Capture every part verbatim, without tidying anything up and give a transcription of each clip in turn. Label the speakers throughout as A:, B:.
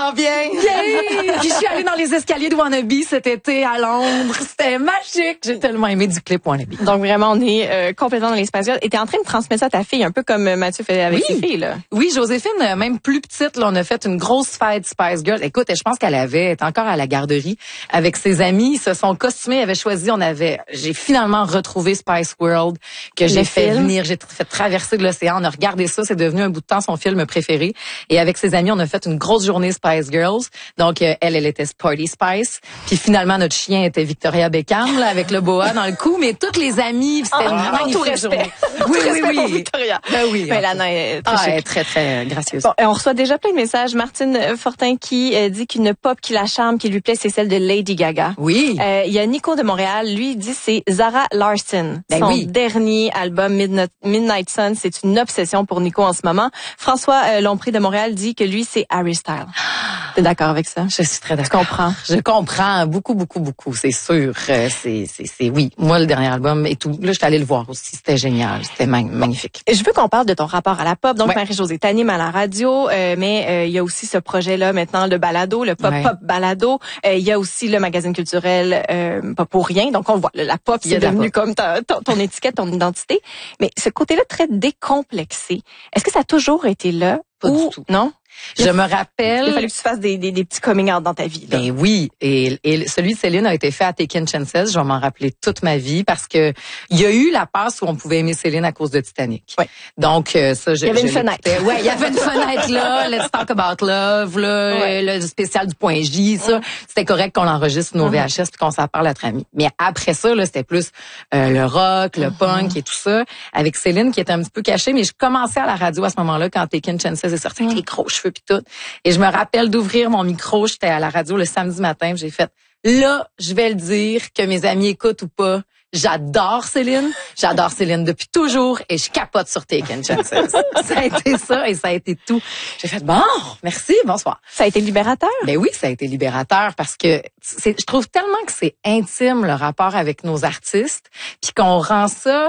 A: s'en vient.
B: Yeah! Puis je suis allée dans les escaliers de Wannabe cet été à Londres. C'était magique. J'ai tellement aimé du clip Wannabe.
C: Donc vraiment, on est euh, complètement dans les Spice Girls. Et t'es en train de transmettre ça à ta fille, un peu comme Mathieu fait avec
B: Oui.
C: ses filles, là.
B: Oui, Joséphine, même plus petite, là, on a fait une grosse fête Spice Girls. Écoute, je pense qu'elle avait, elle était encore à la garderie avec ses amis. Ils se sont costumés, ils avaient choisi, on avait, j'ai finalement retrouvé Spice World que j'ai fait
C: film.
B: venir, j'ai fait traverser de l'océan. On a regardé ça, c'est devenu un bout de temps son film préféré. Et avec ses amis, on a fait une grosse journée Spice Girls. Donc euh, elle, elle était Sporty Spice. Puis finalement notre chien était Victoria Beckham là, avec le boa dans le cou. Mais toutes les amis, c'était une magnifique
C: tout respect.
B: journée. Oui, oui,
C: Respect pour
B: oui.
C: Victoria.
B: Ben oui.
C: Ben, Lana est très
B: Ah,
C: chic.
B: elle est très très gracieuse.
C: Bon, et on reçoit déjà plein de messages. Martine Fortin qui euh, dit qu'une pop qui la charme, qui lui plaît, c'est celle de Lady Gaga.
B: Oui.
C: Euh, il y a Nico de Montréal, lui il dit c'est Zara Larsson.
B: Ben
C: Son
B: oui.
C: dernier album Midnight, Midnight Sun, c'est une obsession pour Nico en ce moment. François euh, Lompré de Montréal dit que lui c'est Harry Styles. T'es d'accord avec ça?
B: Je suis très
C: Tu
B: d'accord.
C: comprends?
B: Je comprends beaucoup, beaucoup, beaucoup, c'est sûr. Euh, c'est, c'est, c'est, oui. Moi, le dernier album et tout. Là, j'étais allée le voir aussi. C'était génial. C'était mag- magnifique.
C: Je veux qu'on parle de ton rapport à la pop. Donc,
B: Ouais.
C: Marie-Josée, t'animes à la radio, euh, mais euh, il y a aussi ce projet-là maintenant, le balado, le pop-pop
B: Ouais.
C: balado. Euh, Il y a aussi le magazine culturel euh, Pas pour rien. Donc, on voit, le- la pop,
B: Il y a
C: c'est
B: de la
C: devenu
B: pop.
C: comme ta, ton, ton étiquette, ton identité. Mais ce côté-là très décomplexé, est-ce que ça a toujours été là?
B: Pas
C: ou
B: du tout.
C: Non?
B: Je me
C: Il a
B: rappelle.
C: fallu que tu fasses des, des, des petits coming out dans ta vie. Là.
B: Ben oui, et, et celui de Céline a été fait à Taken Chances. Je vais m'en rappeler toute ma vie parce que il y a eu la passe où on pouvait aimer Céline à cause de Titanic.
C: Ouais.
B: Donc euh, ça, je,
C: Il y avait
B: je
C: une fenêtre.
B: l'écoutais. Ouais, il y avait une fenêtre là. Let's talk about love, là,
C: Ouais.
B: le spécial du point J, ça. C'était correct qu'on enregistre nos
C: Mm-hmm.
B: V H S puis qu'on s'en parle entre amis. Mais après ça, là, c'était plus euh, le rock, le
C: Mm-hmm.
B: punk et tout ça. Avec Céline qui était un petit peu cachée, mais je commençais à la radio à ce moment-là quand Taken Chances est sorti avec les gros cheveux puis tout. Et je me rappelle d'ouvrir mon micro, j'étais à la radio le samedi matin, puis j'ai fait là, je vais le dire que mes amis écoutent ou pas. J'adore Céline, j'adore Céline depuis toujours et je capote sur Taken Chances. Ça a été ça et ça a été tout. J'ai fait bon, merci, bonsoir.
C: Ça a été libérateur?
B: Ben oui, ça a été libérateur parce que c'est, je trouve tellement que c'est intime le rapport avec nos artistes, puis qu'on rend ça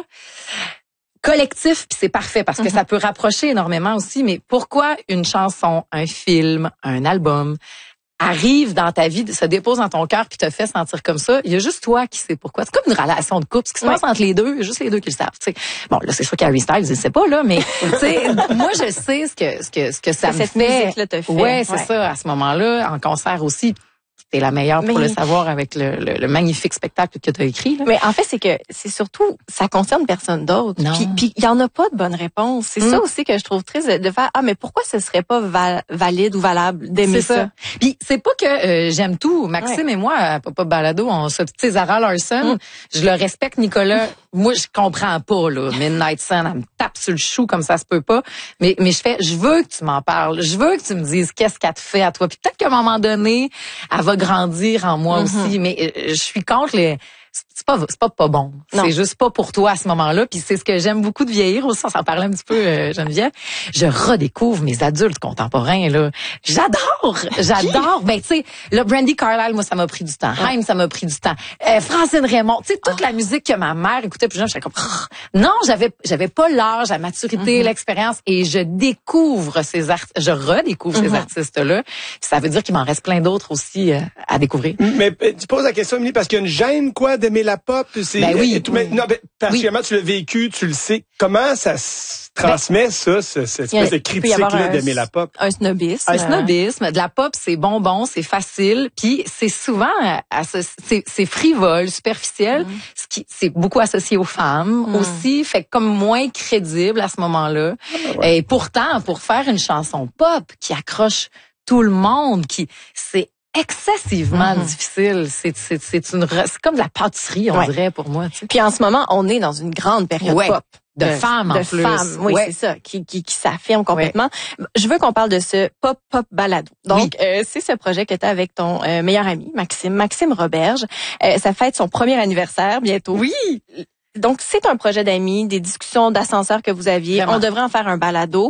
B: collectif, puis c'est parfait parce que
C: Mm-hmm.
B: ça peut rapprocher énormément aussi. Mais pourquoi une chanson, un film, un album arrive dans ta vie, se dépose dans ton cœur puis te fait sentir comme ça? Il y a juste toi qui sais pourquoi. C'est comme une relation de couple. Ce qui se
C: Ouais.
B: passe entre les deux, il y a juste les deux qui le savent. Tu sais. Bon, là, c'est sûr qu'Harry Styles, il sait pas, là, mais tu sais, moi, je sais ce que, ce que, ce que ça
C: Que
B: me
C: cette
B: fait.
C: musique-là te fait.
B: Ouais, c'est
C: Ouais.
B: ça. À ce moment-là, en concert aussi. T'es la meilleure pour
C: Mais-
B: le savoir avec le, le, le magnifique spectacle que tu as écrit. Là.
C: Mais en fait, c'est que c'est surtout, ça concerne personne d'autre.
B: Non.
C: Puis, puis il y en a pas de bonne réponse. C'est
B: Mm.
C: ça aussi que je trouve triste de, de faire. Ah, mais pourquoi ce serait pas val- valide ou valable d'aimer
B: C'est
C: ça?
B: ça. Puis c'est pas que euh, j'aime tout. Maxime et moi, à Papa Balado, on se, tu sais, Zara Larsson,
C: Mm.
B: je le respecte, Nicolas. Moi, je comprends pas, là. Midnight Sun, elle me tape sur le chou comme ça se peut pas. Mais, mais je fais, je veux que tu m'en parles. Je veux que tu me dises qu'est-ce qu'elle te fait à toi. Puis peut-être qu'à un moment donné, elle va grandir en moi
C: Mm-hmm.
B: aussi. Mais euh, je suis contre les... C'est pas, c'est pas pas bon.
C: Non.
B: C'est juste pas pour toi à ce moment-là. Puis c'est ce que j'aime beaucoup de vieillir aussi. On s'en parlait un petit peu, euh, Geneviève. Je redécouvre mes adultes contemporains, là. J'adore! J'adore! Ben, tu sais, le Brandy Carlile, moi, ça m'a pris du temps. Haim, ça m'a pris du temps. Euh, Francine Raymond, tu sais, toute la musique que ma mère écoutait plus jeune, j'étais comme, ah. Non, j'avais, j'avais pas l'âge, la maturité, l'expérience, et je découvre ces artistes, je redécouvre ces artistes-là. Puis ça veut dire qu'il m'en reste plein d'autres aussi euh, à découvrir.
D: Mais euh, tu poses la question, Émilie, parce qu'il y a une gêne, quoi, d'aimer la pop. C'est,
B: Ben oui.
D: et tout, mais, non, ben, particulièrement,
B: Oui.
D: tu l'as vécu, tu le sais. Comment ça se transmet, ça, ce, cette
C: Il y a-
D: espèce de
C: il peut y avoir
D: critique-là
C: un-
D: d'aimer la pop?
C: Un snobisme.
B: Un snobisme, de la pop, c'est bonbon, c'est facile, puis c'est souvent asso- c'est c'est frivole, superficiel, ce qui c'est beaucoup associé aux femmes
C: Mm.
B: aussi, fait comme moins crédible à ce moment-là. Et pourtant, pour faire une chanson pop qui accroche tout le monde, qui c'est excessivement
C: Mhm.
B: difficile, c'est c'est c'est une re- c'est comme de la pâtisserie, on
C: Ouais.
B: dirait pour moi. Tu sais.
C: Puis en ce moment, on est dans une grande période
B: Ouais.
C: pop.
B: De femmes, en
C: de
B: plus.
C: femmes, oui,
B: Ouais.
C: c'est ça, qui, qui, qui s'affirme complètement. Je veux qu'on parle de ce pop pop balado. Donc, euh, c'est ce projet que tu as avec ton euh, meilleur ami Maxime, Maxime Roberge. Euh, ça fête son premier anniversaire bientôt.
B: Oui.
C: Donc, c'est un projet d'amis, des discussions d'ascenseur que vous aviez.
B: Vraiment.
C: On devrait en faire un balado.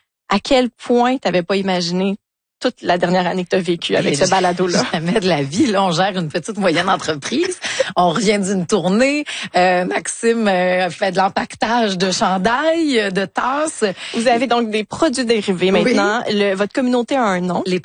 C: À quel point t'avais pas imaginé toute la dernière année que tu as vécue avec ce balado-là?
B: Jamais de la vie. Là, on gère une petite moyenne entreprise. On revient d'une tournée. Euh, Maxime euh, fait de l'empaquetage de chandails, de tasses.
C: Vous avez donc des produits dérivés
B: Oui.
C: maintenant. Le, votre communauté a un nom.
B: Les